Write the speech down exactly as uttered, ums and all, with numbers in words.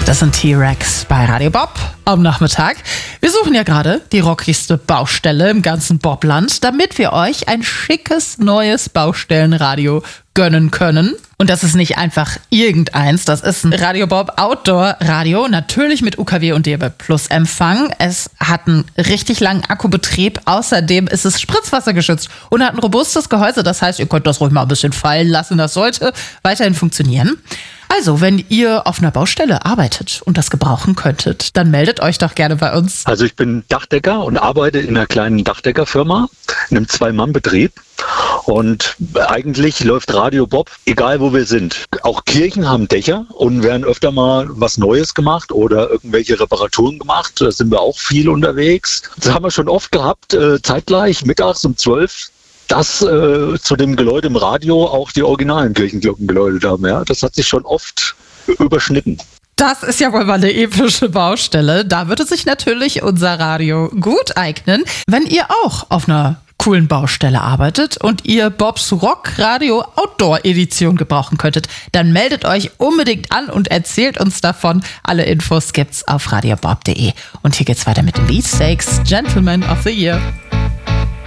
Das sind T-Rex bei Radio Bob am Nachmittag. Wir suchen ja gerade die rockigste Baustelle im ganzen Bobland, damit wir euch ein schickes neues Baustellenradio gönnen können. Und das ist nicht einfach irgendeins, das ist ein Radio Bob Outdoor Radio, natürlich mit U K W und D A B Plus Empfang. Es hat einen richtig langen Akkubetrieb, außerdem ist es spritzwassergeschützt und hat ein robustes Gehäuse, das heißt, ihr könnt das ruhig mal ein bisschen fallen lassen, das sollte weiterhin funktionieren. Also, wenn ihr auf einer Baustelle arbeitet und das gebrauchen könntet, dann meldet euch doch gerne bei uns. Also ich bin Dachdecker und arbeite in einer kleinen Dachdeckerfirma, in einem Zwei-Mann-Betrieb. Und eigentlich läuft Radio Bob, egal wo wir sind. Auch Kirchen haben Dächer und werden öfter mal was Neues gemacht oder irgendwelche Reparaturen gemacht. Da sind wir auch viel unterwegs. Das haben wir schon oft gehabt, äh, zeitgleich, mittags um zwölf. Dass äh, zu dem Geläut im Radio auch die originalen Kirchenglocken geläutet haben. Ja? Das hat sich schon oft überschnitten. Das ist ja wohl mal eine epische Baustelle. Da würde sich natürlich unser Radio gut eignen. Wenn ihr auch auf einer coolen Baustelle arbeitet und ihr Bobs Rock Radio Outdoor Edition gebrauchen könntet, dann meldet euch unbedingt an und erzählt uns davon. Alle Infos gibt's auf radiobob punkt de. Und hier geht's weiter mit den Beatsteaks, Gentleman of the Year.